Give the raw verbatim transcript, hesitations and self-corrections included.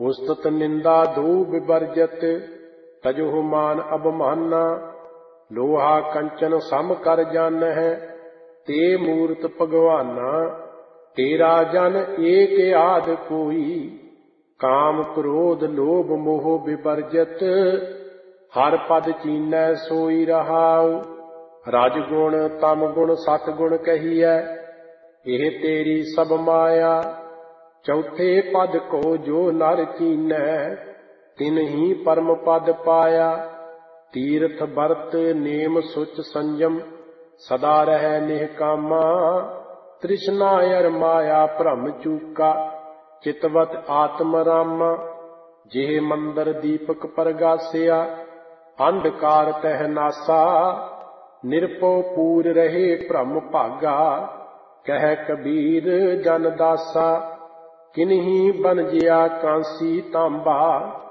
उस्तत निंदा दो विवर्जत, तजो मान अबमाना। लोहा कंचन सम कर जान है, ते मूरत भगवाना। तेरा जन एक आद कोई, काम क्रोध लोभ मोह विवर्जत। हर पद चीनै सोई रहाउ, रज गुण तम गुण सत गुण कहिए। एह तेरी सब माया, चौथे पद को जो नर चीनै। तिनहि परम पद पाया, तीर्थ बरत नेम सुच संयम। सदा रह निहकामा, तृष्णा अर माया भ्रम चूका। चितवत आत्म रामा, जेह मंदर दीपक परगासिया। अंधकार तह नासा, निरपो पूर रहे भ्रम भागा। कह कबीर जन दासा, किन्ही बन जिया कांसी तांबा।